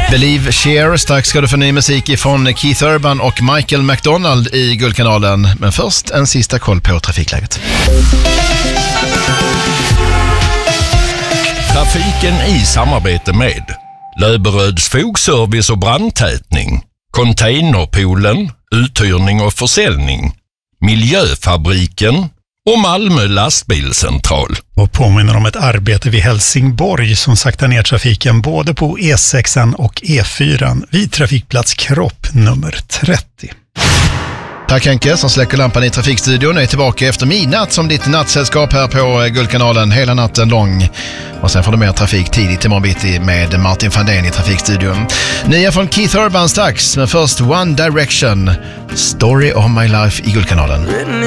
Believe Cher, strax ska du få ny musik ifrån Keith Urban och Michael McDonald i Guldkanalen. Men först en sista koll på trafikläget. Trafiken i samarbete med Löberöds fogservice och brandtätning, Containerpoolen, uthyrning och försäljning, Miljöfabriken och Malmö lastbilscentral. Och påminner om ett arbete vid Helsingborg som saktar ner trafiken både på E6 och E4 vid trafikplats Kropp nummer 30. Tack Henke som släcker lampan i trafikstudion. Jag är tillbaka efter midnatt som ditt nattsällskap här på Guldkanalen hela natten lång. Och sen får du mer trafik tidigt imorgon bitti med Martin van Den i trafikstudion. Nya från Keith Urban strax, men först One Direction, Story of My Life i Guldkanalen.